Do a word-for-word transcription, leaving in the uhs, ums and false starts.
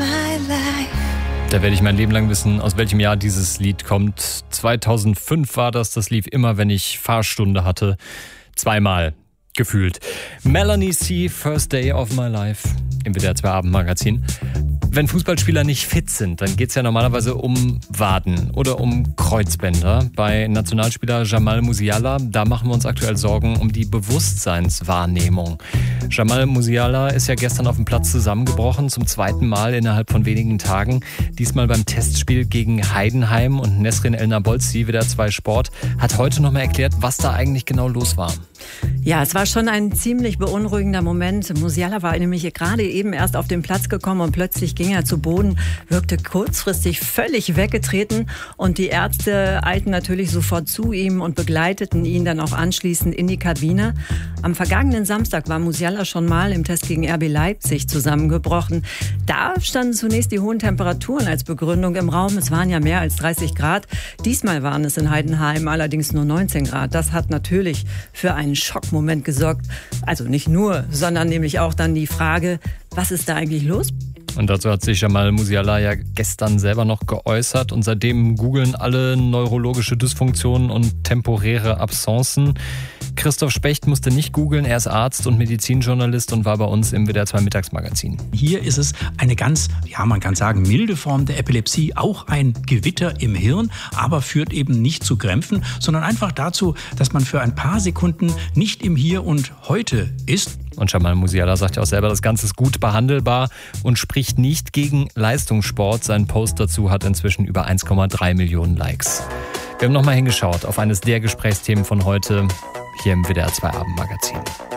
Da werde ich mein Leben lang wissen, aus welchem Jahr dieses Lied kommt. zweitausendfünf war das. Das lief immer, wenn ich Fahrstunde hatte. Zweimal gefühlt. Melanie C., First Day of My Life im W D R zwei Abendmagazin. Wenn Fußballspieler nicht fit sind, dann geht es ja normalerweise um Waden oder um Kreuzbänder. Bei Nationalspieler Jamal Musiala, da machen wir uns aktuell Sorgen um die Bewusstseinswahrnehmung. Jamal Musiala ist ja gestern auf dem Platz zusammengebrochen, zum zweiten Mal innerhalb von wenigen Tagen. Diesmal beim Testspiel gegen Heidenheim, und Nesrin El-Nabolsi, W D R zwei Sport, hat heute nochmal erklärt, was da eigentlich genau los war. Ja, es war schon ein ziemlich beunruhigender Moment. Musiala war nämlich gerade eben erst auf den Platz gekommen und plötzlich ging er zu Boden, wirkte kurzfristig völlig weggetreten, und die Ärzte eilten natürlich sofort zu ihm und begleiteten ihn dann auch anschließend in die Kabine. Am vergangenen Samstag war Musiala schon mal im Test gegen R B Leipzig zusammengebrochen. Da standen zunächst die hohen Temperaturen als Begründung im Raum. Es waren ja mehr als dreißig Grad. Diesmal waren es in Heidenheim allerdings nur neunzehn Grad. Das hat natürlich für einen Schockmoment gesorgt. Also nicht nur, sondern nämlich auch dann die Frage, was ist da eigentlich los? Und dazu hat sich Jamal Musiala ja gestern selber noch geäußert, und seitdem googeln alle neurologische Dysfunktionen und temporäre Absenzen. Christoph Specht musste nicht googeln, er ist Arzt und Medizinjournalist und war bei uns im W D R zwei Mittagsmagazin. Hier ist es eine ganz, ja man kann sagen, milde Form der Epilepsie, auch ein Gewitter im Hirn, aber führt eben nicht zu Krämpfen, sondern einfach dazu, dass man für ein paar Sekunden nicht im Hier und Heute ist. Und Jamal Musiala sagt ja auch selber, das Ganze ist gut behandelbar und spricht nicht gegen Leistungssport. Sein Post dazu hat inzwischen über eins Komma drei Millionen Likes. Wir haben nochmal hingeschaut auf eines der Gesprächsthemen von heute hier im W D R zwei Abendmagazin.